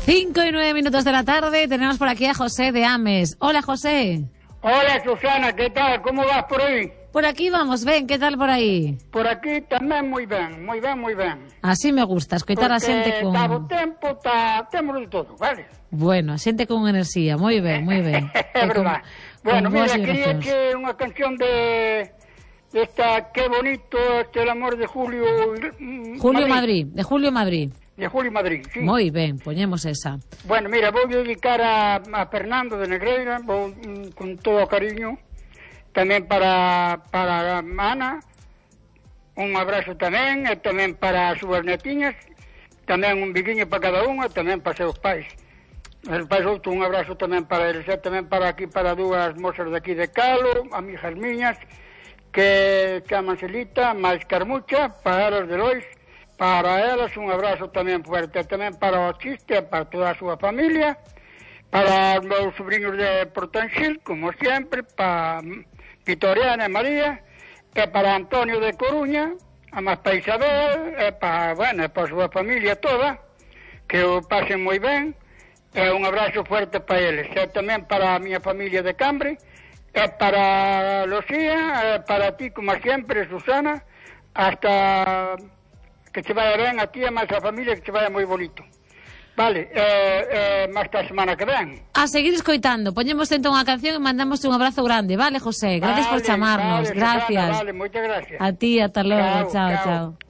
5:09 de la tarde, tenemos por aquí a José de Ames. Hola, José. Hola, Susana, ¿qué tal? ¿Cómo vas por aí? Por aquí vamos, ben, ¿qué tal por aí? Por aquí tamén moi ben, moi ben, moi ben. Así me gusta, escoitar a xente con... Porque dado tempo, temos de todo, vale? Bueno, a xente con enerxía, moi ben, moi ben. É verdad. Bueno, con mira, quería que unha canción de esta, qué bonito, el amor de Julio... Julio Madrid, de Julio Madrid. De Julio Madrid, sí. Moi ben, poñemos esa. Bueno, mira, vou dedicar a Fernando de Negreira, vou con todo o cariño, tamén para Ana, un abrazo tamén, e tamén para as súas netiñas, tamén un biquiño para cada unha, tamén para seus pais. El pai outro, un abrazo tamén para eles, e tamén para aquí, para dúas mozas de aquí de Calo, amigas miñas, que chaman Celita, máis Carmucha, para elas de Lois. Para elas un abrazo tamén fuerte, tamén para o Chiste, para toda a súa familia, para os meus sobrinhos de Portanxil, como sempre, para Vitoriana e María, e para Antonio de Coruña, a máis para Isabel, e para, bueno, para a súa familia toda, que o pasen moi ben, e un abrazo fuerte para eles, e tamén para a miña familia de Cambre, e para Lucía, e para ti, como sempre, Susana, hasta... que se vaya ben a ti e máis a familia, que se vaya moi bonito. Vale, máis a semana que ven. A seguir escoitando, poñemos entón unha canción e mandamos un abrazo grande, vale, José? Gracias por chamarnos, vale, gracias. Susana, vale, moitas gracias. A ti, ata logo, chao.